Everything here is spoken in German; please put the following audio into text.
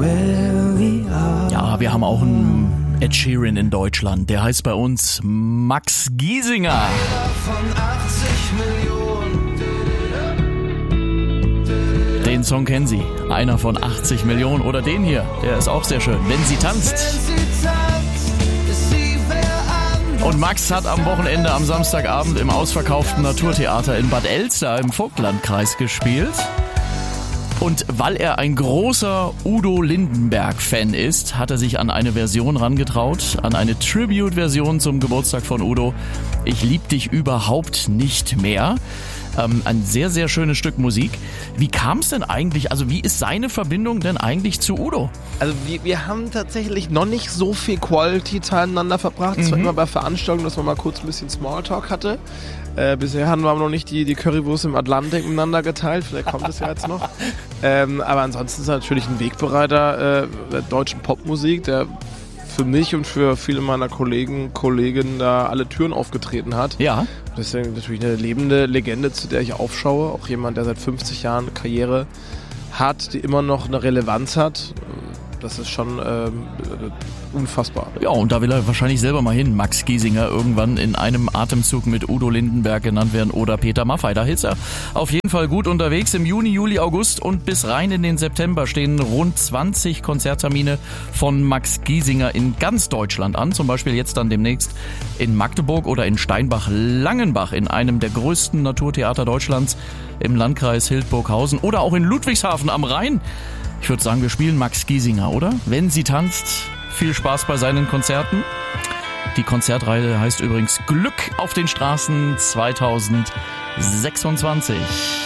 Ja, wir haben auch einen Ed Sheeran in Deutschland. Der heißt bei uns Max Giesinger. Von 80 Millionen. Den Song kennen Sie. Einer von 80 Millionen. Oder den hier. Der ist auch sehr schön. Wenn sie tanzt. Und Max hat am Wochenende, am Samstagabend im ausverkauften Naturtheater in Bad Elster im Vogtlandkreis gespielt. Und weil er ein großer Udo Lindenberg-Fan ist, hat er sich an eine Version rangetraut, an eine Tribute-Version zum Geburtstag von Udo. Ich lieb dich überhaupt nicht mehr. Ein sehr, sehr schönes Stück Musik. Wie kam es denn eigentlich, also wie ist seine Verbindung denn eigentlich zu Udo? Also wir haben tatsächlich noch nicht so viel Quality-Time miteinander verbracht. Es war immer bei Veranstaltungen, dass man mal kurz ein bisschen Smalltalk hatte. Bisher haben wir noch nicht die Currywurst im Atlantik miteinander geteilt. Vielleicht kommt es ja jetzt noch. Aber ansonsten ist er natürlich ein Wegbereiter der deutschen Popmusik, der für mich und für viele meiner Kolleginnen da alle Türen aufgetreten hat. Ja. Deswegen natürlich eine lebende Legende, zu der ich aufschaue. Auch jemand, der seit 50 Jahren Karriere hat, die immer noch eine Relevanz hat. Das ist schon unfassbar. Ja, und da will er wahrscheinlich selber mal hin, Max Giesinger, irgendwann in einem Atemzug mit Udo Lindenberg genannt werden oder Peter Maffay. Da ist er auf jeden Fall gut unterwegs. Im Juni, Juli, August und bis rein in den September stehen rund 20 Konzerttermine von Max Giesinger in ganz Deutschland an. Zum Beispiel jetzt dann demnächst in Magdeburg oder in Steinbach-Langenbach, in einem der größten Naturtheater Deutschlands im Landkreis Hildburghausen oder auch in Ludwigshafen am Rhein. Ich würde sagen, wir spielen Max Giesinger, oder? Wenn sie tanzt, viel Spaß bei seinen Konzerten. Die Konzertreihe heißt übrigens Glück auf den Straßen 2026.